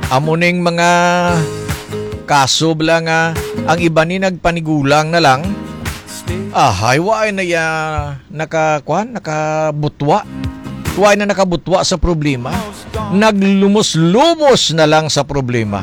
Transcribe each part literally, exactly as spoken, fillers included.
Amuning mga kaso bla nga ang iba ni nagpanigulang na lang. Ah, hayway na ya nakakwan, nakabutwa. Tuway na nakabutwa sa problema. Naglumos-lumos na lang sa problema.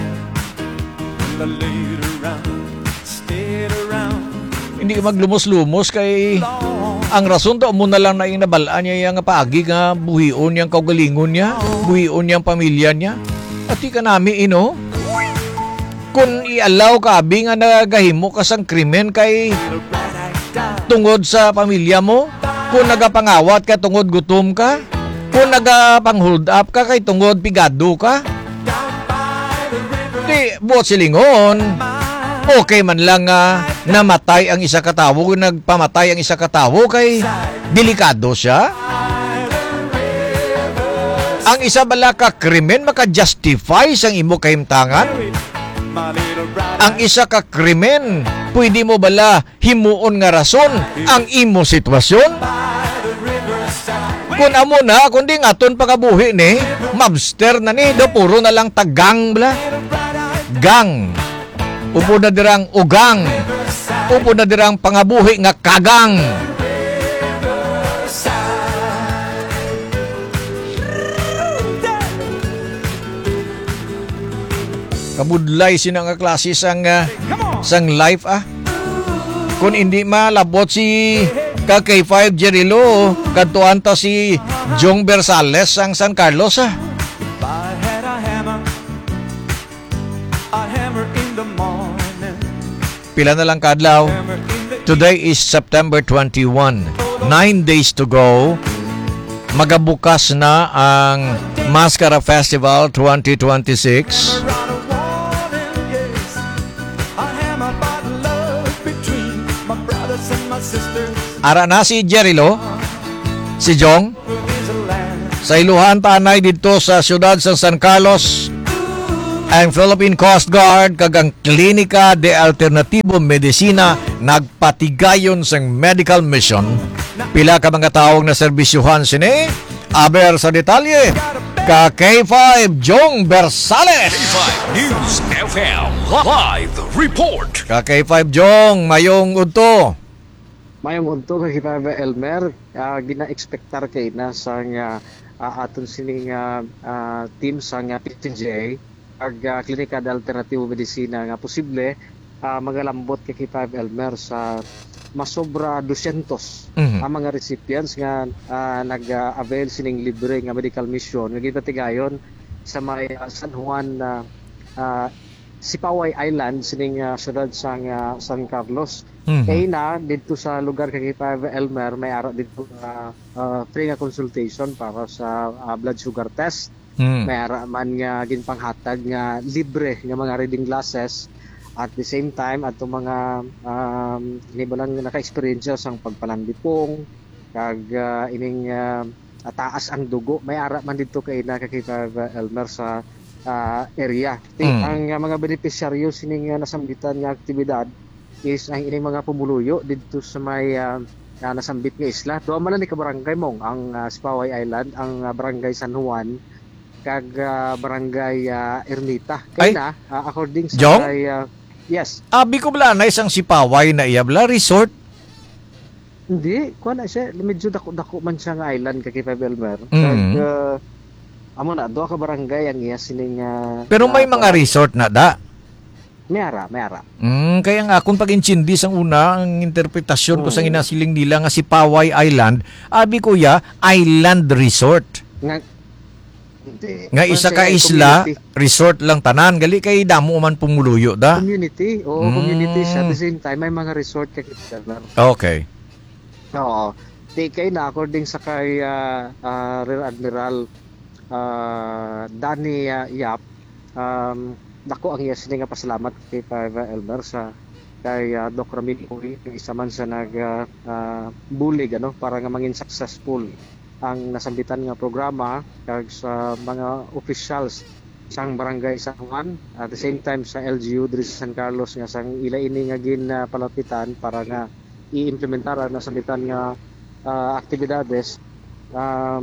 Hindi ka maglumos-lumos kay ang rason to mo na lang na yung nabalaan niya yung paagi nga buhion niyang kaugalingon niya, buhion niyang pamilya niya. At di ka namin ino. Kung i-allow ka, abi nga nagahimo ka sang krimen kay tungod sa pamilya mo, kung nagapangawat ka tungod gutom ka, kung nagapang-hold up ka kay tungod pigado ka, di buot silingon, okay man lang nga uh, namatay ang isa katawo, kung nagpamatay ang isa katawo kay delikado siya. Ang isa bala ka krimen maka-justify sang imo kahimtangan. Ang isa ka krimen pwede mo bala himuon nga rason ang imo sitwasyon. Kung amo na kundi ngaton pagabuhi ni mobster na ni do puro na lang tagang bala gang upo na dirang ugang upo na dirang pangabuhi nga kagang. Kabudlay sina nga klase sang uh, sang life ah. Kung hindi malabot si K K five Jerilo, kadtuan ta si Jong Bersales sang San Carlos ah. Pila na lang kadlaw. Today is September twenty-first. Nine days to go. Magabukas na ang Mascara Festival twenty twenty-six. Ara na si Jerilo, si Jong, sa iluhan tanay dito sa siyudad sa San Carlos, ang Philippine Coast Guard kagang Klinika de Alternatibo Medicina nagpatigayon sang medical mission. Pila ka mga taong na serbisyuhan sini, aber sa detalye, ka K five Jong Bersales. K five News F M Live Report. Ka K five Jong, mayong udto. Mayong unto kay Papa Elmer, uh, gina-expectar kay na sa nga uh, aton sining uh, uh, team sa nga P T J ag uh, Klinika de Alternatibo Medicina nga posible uh, magalambot kay Papa Elmer sa masobra two hundred mm-hmm. ang mga recipients nga uh, nag-avail sining libre nga medical mission nga gipatigayon sa may uh, San Juan na uh, uh, Sipaway Island sining uh, syudad sa uh, San Carlos. Mm-hmm. Kaya na dito sa lugar kay Papa Elmer may ara dito uh, uh, free nga consultation para sa uh, blood sugar test. Mm-hmm. May ara man nga ginpanghatag nga libre nga mga reading glasses at the same time ato mga um nibalang naka-experience sang pagpalandipong kag uh, ining uh, taas ang dugo may ara man dito kay na kay Papa Elmer sa uh, area. Mm. Ang uh, mga beneficiaryo sining uh, nasambitan nga aktibidad is ang ining mga pumuluyo dito sa may uh, uh, nasambit nga isla. Doon man ni ka barangay mong ang uh, Sipaway Island, ang uh, barangay San Juan kag uh, barangay uh, Ermita. Kaya na uh, according sa Jong? kay, uh, yes. Abi ko bala na isang Sipaway na iyabla resort. Hindi, kuha na siya. Medyo dako-dako man siya nga island kay Papa Elmer. Mm. Kag uh, amo na do ka barangay ang iya sining uh, pero may uh, mga resort na da. May ara, may ara. Mm, kaya nga kung pag-intindi sang una ang interpretasyon mm. ko sang inasiling nila nga Sipaway Island, abi ko ya island resort. Nga, hindi, nga isa ka isla, community. Resort lang tanan gali kay damo man pumuluyo da. Community, oo, mm. community siya. At the same time may mga resort kay Elmer. Okay. Oo. Di kay na according sa kay uh, uh, Rear Admiral uh, Danny uh, Yap, um, dako ang iya sini nga pasalamat kay Papa Elmer sa kay uh, Doc Ramil Uy, isa man sa nag uh, uh, bulig ano para nga mangin successful ang nasambitan nga programa kag sa mga officials sang barangay San Juan at the same time sa L G U diri sa San Carlos nga sang ila ini nga gin uh, palapitan para nga i-implementar ang nasambitan nga uh, aktibidades um,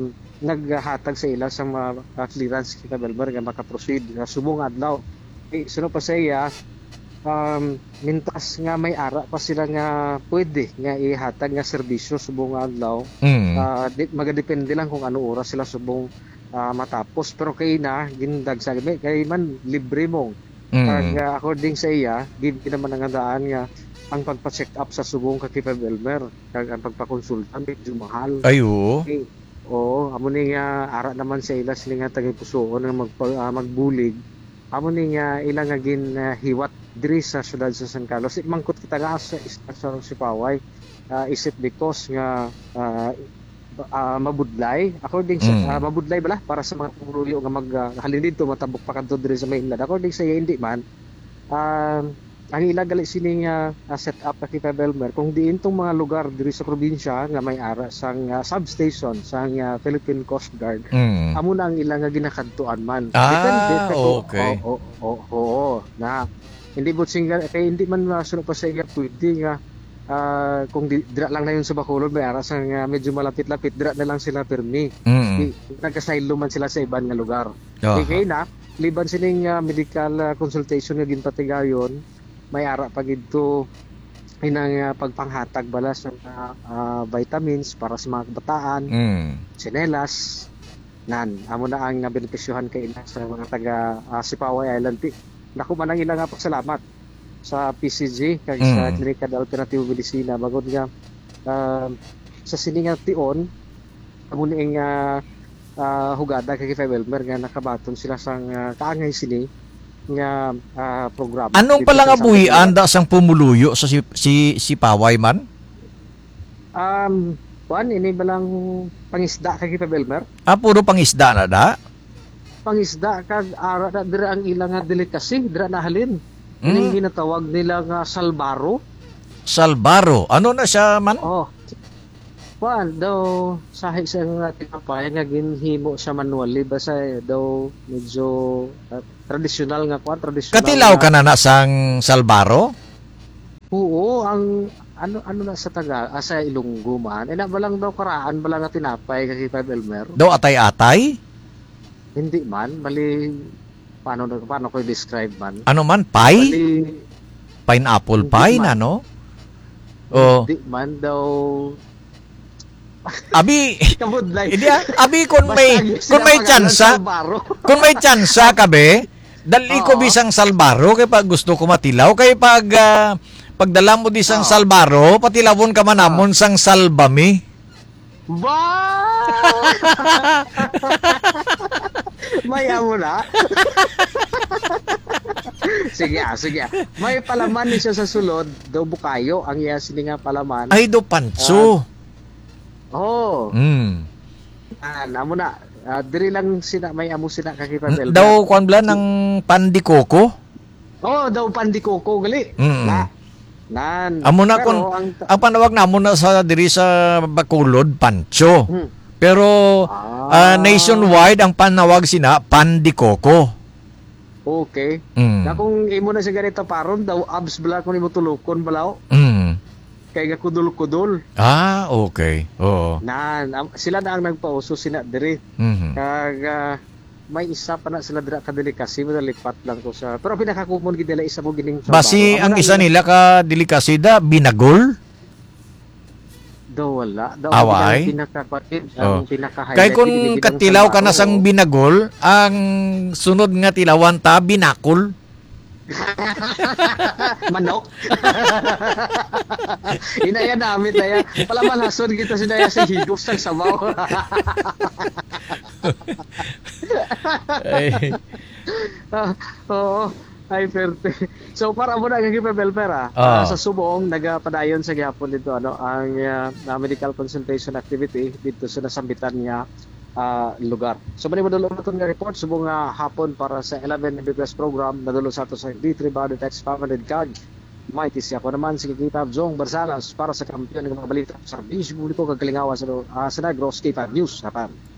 naghatag sa ila sa mga uh, clearance kita Belmer nga makaproceed nga subong adlaw. Eh, suno pa sa iya um, mintas nga may ara pa sila nga pwede nga ihatag nga serbisyo subong adlaw. Mm. Uh, di, magadepende lang kung ano oras sila subong uh, matapos, pero kay na gindag sa gabi kay man libre mo. Mm. Kag uh, according sa iya give naman ang daan nga ang pagpa-check up sa subong ka Kipa Belmer kag ang pagpakonsulta medyo mahal. Ay, oo. Okay. Oo, amo ni nga ara naman sa ila sila nga tagapusoon nga magpa, uh, magbulig. Amo ni nga ila nga gin uh, hiwat diri sa syudad sa San Carlos. Mangkot kita nga sa sa Sipaway. Uh, isip because nga uh, uh, mabudlay according sa Mm. uh, mabudlay bala para sa mga pumuruyo nga mag uh, halin dito matabok pa kadto diri sa Mainland. According sa iya hindi man. Um uh, ang ila gali sining uh, set up na Kipa Belmer kung diin tong mga lugar diri sa probinsya nga may ara sang uh, substation sang uh, Philippine Coast Guard. Mm. Amo na ang ila nga ginakadtuan man. Ah, Depende, pero- okay. Oo, oo, oo, oo, na hindi mo singa kay hindi man masunod pa sa iya pwede nga ah, kung di, dira lang na yun sa Bacolod may ara sang uh, medyo malapit-lapit dira na lang sila permi. Mm. Di, nagkasaylo man sila sa iban nga lugar. Aha. Di kay na liban sining uh, medical uh, consultation nga ginpatigayon may ara pa gidto inang uh, pagpanghatag bala sa uh, uh, vitamins para sa mga kabataan, Mm. tsinelas, nan amo na ang nabenepisyohan kay ina sa mga taga uh, Sipaway Island. Pi- Naku man ang ilang nga pagsalamat sa P C G kag sa Mm. Klinika de Alternative Medicina bagod nga uh, sa sininga tion amo ni ang uh, uh, hugada kay Kipa Belmer nga nakabaton sila sang uh, kaangay sini nga ah, programa. Anong Dito pala nga sa San buhi Miguel. anda sang pumuluyo sa si, si, si Paway man? Um, kuan ini balang pangisda kay Kipa Belmer. Ah, puro pangisda na da? Pangisda kag ara na dira ang ilang nga delicacy, dira na halin. Mm. Ining ginatawag nila nga salbaro. Salbaro. Ano na siya man? Oh. Kuan daw sahi sa nga tinapay nga ginhimo sa manually basta daw medyo uh, traditional nga kuan traditional. Katilaw nga- ka na na sang Salbaro? Oo, ang ano ano na sa Taga, ah, sa Ilonggo man. Ina ba lang daw karaan ba lang nga tinapay kay Kipa Belmer? Daw atay-atay? Hindi man, bali paano paano ko i-describe man? Ano man? Pie? Bali Pineapple Hindi pie man. na, no? Oh. hindi man daw Abi, kabudlay. hindi ah. Abi kung Basta may, yung kung may sinapangalan tsansa, sa baro. kung may tsansa ka be, dali ko Oo. bisang Salbaro kay pag gusto ko matilaw kay pag ah, pagdala mo di sang Oo. Salbaro, patilawon ka man namon sang Salbami. Ba! May amo na. Sige ah, sige ah. May palaman ni siya sa sulod, daw bukayo ang iya sini nga palaman. Ay do panso. Oh, Mm. ah, namo na. Ah, diri lang sina may amo sina kay Kipa Belmer. Daw kwan bla ng pandikoko. Oh, daw pandikoko gali. Mm. Na. Nan. Amo na Pero kon ang ang panawag namo na sa diri sa Bacolod pancho. Hmm. Pero Ah. ah, nationwide ang panawag sina pandikoko. Okay. Mm. Na kung imo na sa ganito paron daw abs bala kung imo tulukon balaw Mm. kay ga kudul-kudul. Ah, okay. Oo. Nan, am- sila na ang nagpauso sina diri. Mhm. Kag ah, may isa pa na sila dira ka delikasi mo lipat lang ko sa. Pero pinakakumon gid nila isa mo gining Basi Amo ang na isa nila ka delikasi da binagol. daw wala. Daw Away? ang pinakapatid Oh. ang pinaka Kay kung katilaw ka na sang binagol, ang sunod nga tilawan ta binakol. manok. Inaya namin taya. Pala malhason kita sinaya sa higop sang sabaw. Ay, Ah, Oo. Ay, perte. So, para mo na kay Kipa Belmer, ah. Ah. Ah, sa Subong, nagapadayon sa gihapon dito, ano, ang ah, na medical consultation activity dito sa nasambitan niya ah, lugar. So, mali mo dulo na itong report, subong nga hapon para sa eleven M B B S program, nadulo sa ato sa D three Body Text Permanent Card. Mighty siya ko naman si Kikita Zong Barsalas para sa kampiyon ng mga balita sa Bisyo Publiko kagalingawa sa, uh, sa Negros K five News. Hapan.